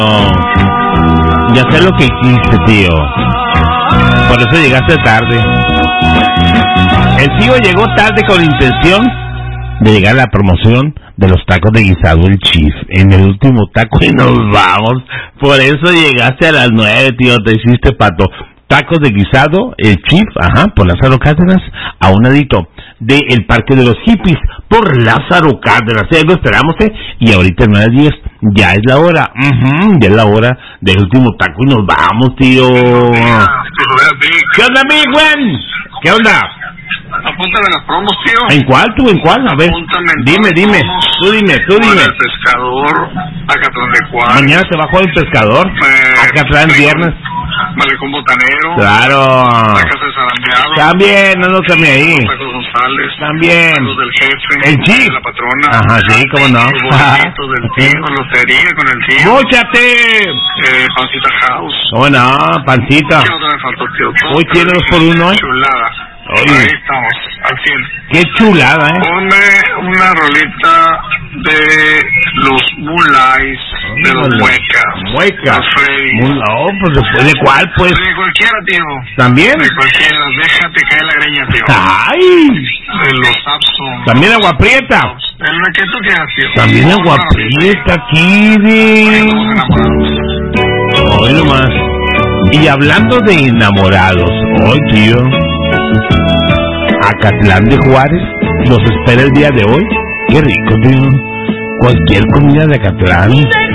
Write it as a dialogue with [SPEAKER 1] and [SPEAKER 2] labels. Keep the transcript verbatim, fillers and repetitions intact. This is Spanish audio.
[SPEAKER 1] Oh, ya sé lo que hiciste, tío. Por eso llegaste tarde. El tío llegó tarde con la intención de llegar a la promoción de los tacos de guisado El Chief. En el último taco y nos vamos. Por eso llegaste a las nueve, tío. Te hiciste pato. Tacos de guisado El Chief, ajá, por Lázaro Cárdenas, a un ladito del Parque de los Hippies, por Lázaro Cárdenas. Ahí lo esperamos, ¿eh? Y ahorita nueve a diez, ya es la hora. Uh-huh, ya es la hora del último taco y nos vamos, tío. ¿Qué onda, mi güey? ¿Qué onda?
[SPEAKER 2] Apúntame las promos, tío.
[SPEAKER 1] ¿En cuál, tú? ¿En cuál? A ver,
[SPEAKER 2] Apúntame
[SPEAKER 1] dime, dime.
[SPEAKER 2] Promos.
[SPEAKER 1] Tú dime, tú dime.
[SPEAKER 2] El pescador, Acatlán de Juárez.
[SPEAKER 1] Mañana se bajó el pescador.
[SPEAKER 2] Eh,
[SPEAKER 1] Acatlán viernes.
[SPEAKER 2] Malecón Botanero.
[SPEAKER 1] Claro.
[SPEAKER 2] La Casa de Zarandeado.
[SPEAKER 1] También, no nos cambie ahí.
[SPEAKER 2] Pedro González.
[SPEAKER 1] También.
[SPEAKER 2] Los del Jefe.
[SPEAKER 1] El Chief.
[SPEAKER 2] La Patrona.
[SPEAKER 1] Ajá, sí, cómo no.
[SPEAKER 2] Los bonitos del tío. Lotería con el tío.
[SPEAKER 1] ¡Móchate!
[SPEAKER 2] Eh, Pancita House.
[SPEAKER 1] ¿Cómo no? Pancita.
[SPEAKER 2] ¿Qué otra me faltó, tío?
[SPEAKER 1] Hoy tiene dos por uno, ¿eh?
[SPEAKER 2] Chulada.
[SPEAKER 1] Oye.
[SPEAKER 2] Ahí estamos, al cien.
[SPEAKER 1] Qué chulada, ¿eh?
[SPEAKER 2] Ponme una rolita de los Moonlights, de los Muecas.
[SPEAKER 1] Muecas.
[SPEAKER 2] Los Freddy.
[SPEAKER 1] No, pues después de cuál, pues.
[SPEAKER 2] De cualquiera, tío.
[SPEAKER 1] ¿También?
[SPEAKER 2] De cualquiera. Déjate caer la greña, tío.
[SPEAKER 1] ¡Ay!
[SPEAKER 2] De los Sapson.
[SPEAKER 1] También Agua Prieta.
[SPEAKER 2] En la que tú quieras, tío.
[SPEAKER 1] También Agua Prieta, Kiri. Hoy nomás. Y hablando de enamorados, hoy, tío, Acatlán de Juárez los espera el día de hoy. Qué rico, tío. Cualquier comida de Acatlán